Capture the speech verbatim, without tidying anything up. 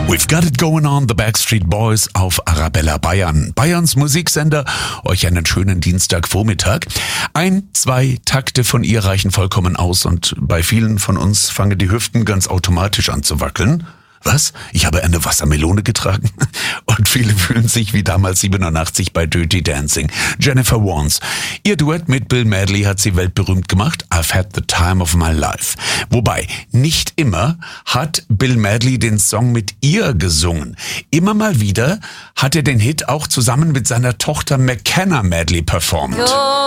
We've got it going on, the Backstreet Boys auf Arabella Bayern. Bayerns Musiksender, euch einen schönen Dienstagvormittag. Ein, zwei Takte von ihr reichen vollkommen aus und bei vielen von uns fangen die Hüften ganz automatisch an zu wackeln. Was? Ich habe eine Wassermelone getragen? Und viele fühlen sich wie damals siebenundachtzig bei Dirty Dancing. Jennifer Warnes. Ihr Duett mit Bill Medley hat sie weltberühmt gemacht. I've had the time of my life. Wobei, nicht immer hat Bill Medley den Song mit ihr gesungen. Immer mal wieder hat er den Hit auch zusammen mit seiner Tochter McKenna Medley performt.